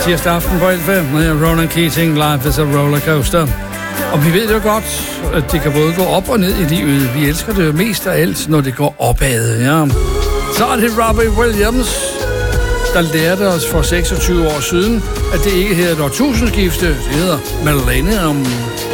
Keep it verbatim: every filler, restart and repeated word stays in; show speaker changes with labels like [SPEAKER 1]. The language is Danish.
[SPEAKER 1] tirsdag aften på L fem med Ronan Keating, Life is a Rollercoaster. Og vi ved jo godt, at det kan både gå op og ned i livet. Vi elsker det jo mest af alt, når det går opad, ja. Så er det Robbie Williams, der lærte os for seksogtyve år siden, at det ikke hedder et årtusindskifte, det hedder Millennium.